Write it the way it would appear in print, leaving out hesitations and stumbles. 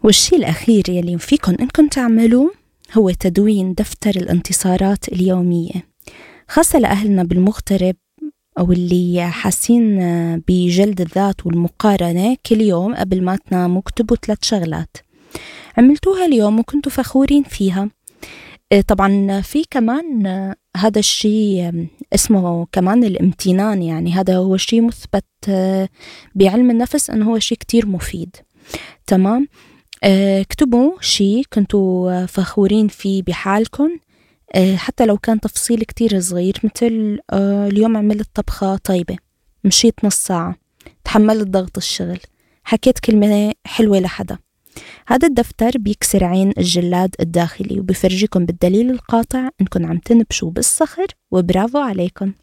والشيء الأخير يلي فيكن إنكم تعملوه هو تدوين دفتر الانتصارات اليومية، خاصة لأهلنا بالمغترب أو اللي حاسين بجلد الذات والمقارنة. كل يوم قبل ما تناموا اكتبوا 3 شغلات عملتوها اليوم وكنتوا فخورين فيها. طبعا في كمان هذا الشيء اسمه كمان الامتنان، يعني هذا هو شيء مثبت بعلم النفس أنه هو شيء كتير مفيد. تمام. اكتبوا شيء كنتوا فخورين فيه بحالكم، حتى لو كان تفصيل كتير صغير، مثل اليوم عملت طبخة طيبة، مشيت نص ساعة، تحملت ضغط الشغل، حكيت كلمة حلوة لحدا. هذا الدفتر بيكسر عين الجلاد الداخلي وبيفرجيكم بالدليل القاطع إنكم عم تنبشوا بالصخر، وبرافو عليكم.